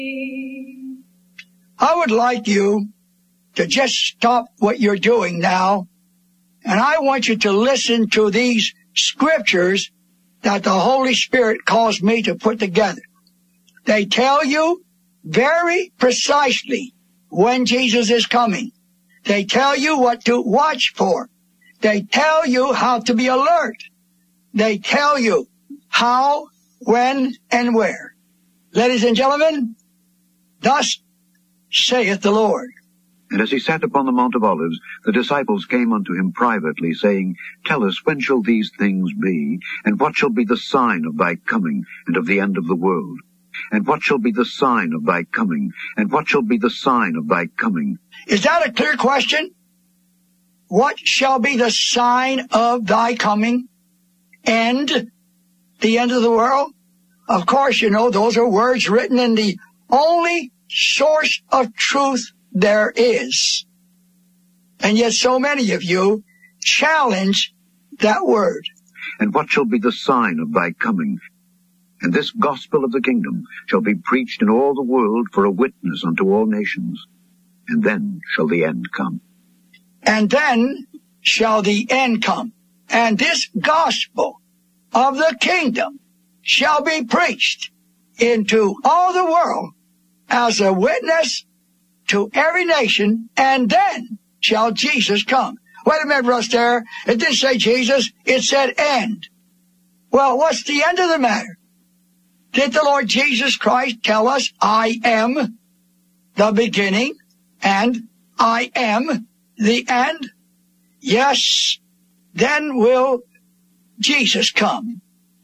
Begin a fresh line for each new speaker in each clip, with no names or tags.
I would like you to just stop what you're doing now, and I want you to listen to these scriptures that the Holy Spirit caused me to put together. They tell you very precisely when Jesus is coming. They tell you what to watch for. They tell you how to be alert. They tell you how, when, and where. Ladies and gentlemen, thus saith the Lord.
And as he sat upon the Mount of Olives, the disciples came unto him privately, saying, Tell us, when shall these things be? And what shall be the sign of thy coming, and of the end of the world? And what shall be the sign of thy coming? And what shall be the sign of thy coming?
Is that a clear question? What shall be the sign of thy coming? And the end of the world? Of course, you know, those are words written in the only source of truth there is. And yet so many of you challenge that word.
And what shall be the sign of thy coming? And this gospel of the kingdom shall be preached in all the world for a witness unto all nations. And then shall the end come.
And then shall the end come. And this gospel of the kingdom shall be preached into all the world as a witness to every nation, and then shall Jesus come. Wait a minute, Russ, there. It didn't say Jesus, it said end. Well, what's the end of the matter? Did the Lord Jesus Christ tell us, I am the beginning and I am the end? Yes, then will Jesus come.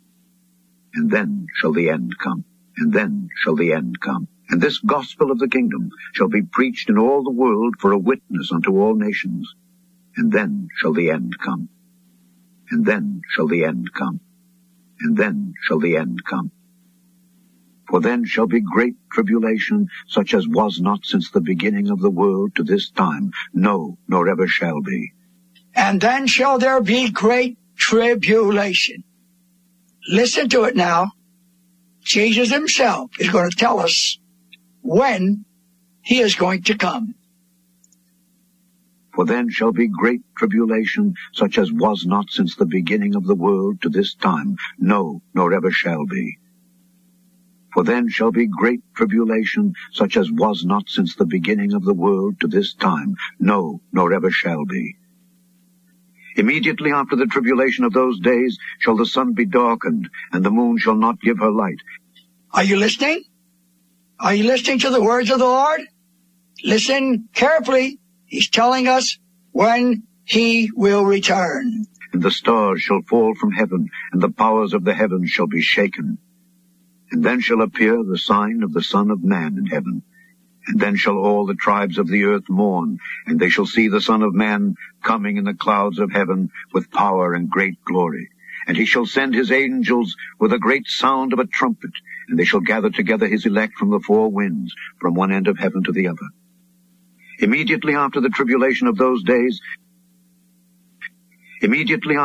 And then shall the end come. And then shall the end come. And this gospel of the kingdom shall be preached in all the world for a witness unto all nations. And then shall the end come. And then shall the end come. And then shall the end come. For then shall be great tribulation, such as was not since the beginning of the world to this time, no, nor ever shall be.
And then shall there be great tribulation. Listen to it now. Jesus himself is going to tell us when he is going to come.
For then shall be great tribulation, such as was not since the beginning of the world to this time, no, nor ever shall be. For then shall be great tribulation, such as was not since the beginning of the world to this time, no, nor ever shall be. Immediately after the tribulation of those days shall the sun be darkened, and the moon shall not give her light.
Are you listening? Are you listening to the words of the Lord? Listen carefully. He's telling us when he will return.
And the stars shall fall from heaven, and the powers of the heavens shall be shaken. And then shall appear the sign of the Son of Man in heaven. And then shall all the tribes of the earth mourn, and they shall see the Son of Man coming in the clouds of heaven with power and great glory. And he shall send his angels with a great sound of a trumpet, and they shall gather together his elect from the four winds, from one end of heaven to the other. Immediately after the tribulation of those days, and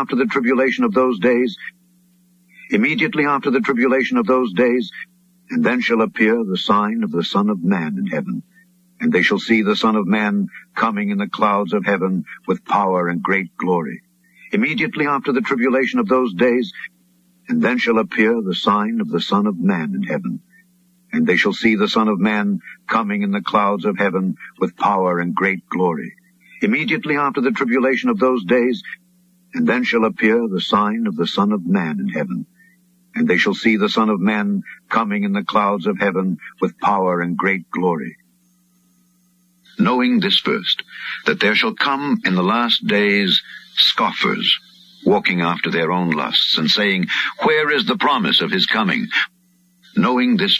then shall appear the sign of the Son of Man in heaven. And they shall see the Son of Man coming in the clouds of heaven with power and great glory. Immediately after the tribulation of those days, and then shall appear the sign of the Son of Man in heaven. And they shall see the Son of Man coming in the clouds of heaven with power and great glory. Immediately after the tribulation of those days, and then shall appear the sign of the Son of Man in heaven. And they shall see the Son of Man coming in the clouds of heaven with power and great glory. Knowing this first, that there shall come in the last days scoffers, walking after their own lusts, and saying, Where is the promise of his coming? Knowing this